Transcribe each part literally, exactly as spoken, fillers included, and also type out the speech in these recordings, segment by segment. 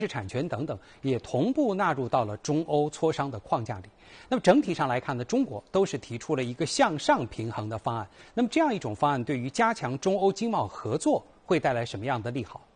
知识产权等等，也同步纳入到了中欧磋商的框架里。那么整体上来看呢，中国都是提出了一个向上平衡的方案。那么这样一种方案对于加强中欧经贸合作会带来什么样的利好？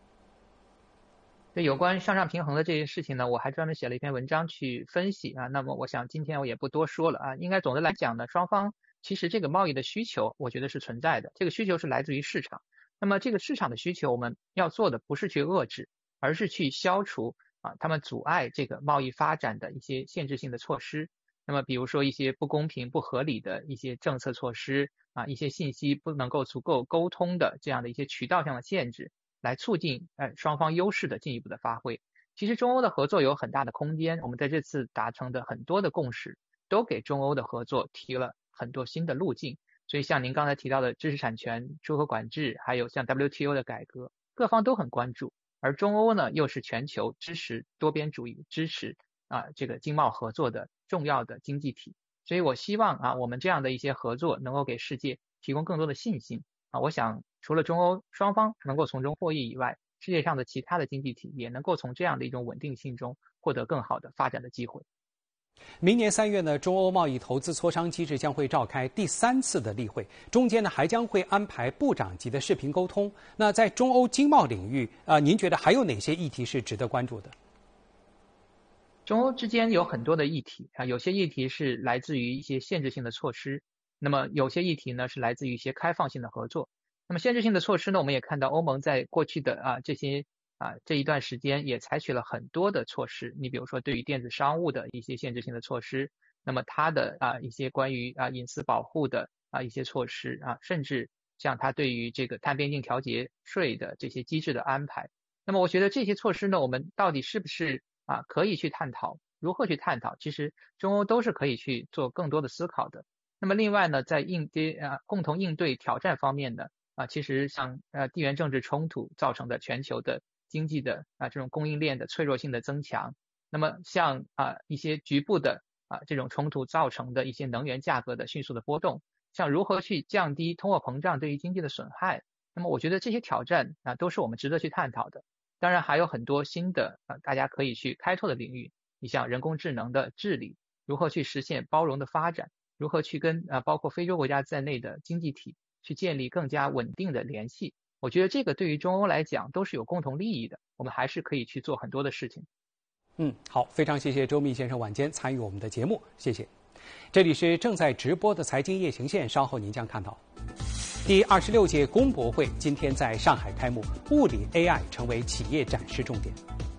对有关向上平衡的这些事情呢，我还专门写了一篇文章去分析啊。那么我想今天我也不多说了啊。应该总的来讲呢，双方其实这个贸易的需求，我觉得是存在的。这个需求是来自于市场。那么这个市场的需求，我们要做的不是去遏制，而是去消除啊他们阻碍这个贸易发展的一些限制性的措施。那么比如说一些不公平、不合理的一些政策措施啊，一些信息不能够足够沟通的这样的一些渠道上的限制。来促进呃双方优势的进一步的发挥。其实中欧的合作有很大的空间，我们在这次达成的很多的共识，都给中欧的合作提了很多新的路径。所以像您刚才提到的知识产权、出口管制，还有像 W T O 的改革，各方都很关注。而中欧呢，又是全球支持多边主义、支持啊这个经贸合作的重要的经济体。所以我希望啊，我们这样的一些合作能够给世界提供更多的信心啊。我想除了中欧双方能够从中获益以外，世界上的其他的经济体也能够从这样的一种稳定性中获得更好的发展的机会。 明年三月呢，中欧贸易投资磋商机制将会召开第三次的例会，中间呢还将会安排部长级的视频沟通。那在中欧经贸领域，啊、呃，您觉得还有哪些议题是值得关注的？ 中欧之间有很多的议题啊，有些议题是来自于一些限制性的措施，那么有些议题呢是来自于一些开放性的合作。那么限制性的措施呢，我们也看到欧盟在过去的啊这些啊这一段时间也采取了很多的措施。你比如说对于电子商务的一些限制性的措施，那么它的啊一些关于啊隐私保护的啊一些措施啊，甚至像它对于这个碳边境调节税的这些机制的安排。那么我觉得这些措施呢，我们到底是不是啊可以去探讨，如何去探讨？其实中欧都是可以去做更多的思考的。那么另外呢，在应对啊共同应对挑战方面呢，啊，其实像呃地缘政治冲突造成的全球的经济的啊这种供应链的脆弱性的增强，那么像啊一些局部的啊这种冲突造成的一些能源价格的迅速的波动，像如何去降低通货膨胀对于经济的损害，那么我觉得这些挑战啊都是我们值得去探讨的。当然还有很多新的啊大家可以去开拓的领域，你像人工智能的治理，如何去实现包容的发展，如何去跟啊包括非洲国家在内的经济体去建立更加稳定的联系。我觉得这个对于中欧来讲都是有共同利益的，我们还是可以去做很多的事情。 嗯，好，非常谢谢周密先生晚间参与我们的节目，谢谢。这里是正在直播的财经夜行线，稍后您将看到。第二十六届工博会今天在上海开幕，物理 A I 成为企业展示重点。